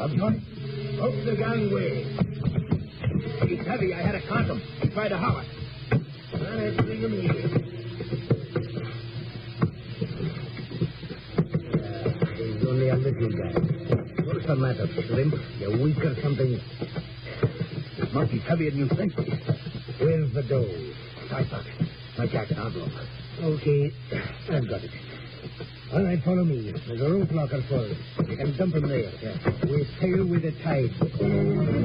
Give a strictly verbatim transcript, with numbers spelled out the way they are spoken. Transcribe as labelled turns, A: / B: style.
A: Lovejoy? Up the gangway. He's heavy. I had to caught him. He tried to holler. Let's bring him here. Uh, he's only a little guy. What's the matter, Shrimp? You're weak or something? This monkey's heavier than you think. Where's the dough? I got it. My jacket envelope. Okay, I've got it. All right, follow me. There's a rope locker for it. You can dump him there. Yeah. We sail with the tide.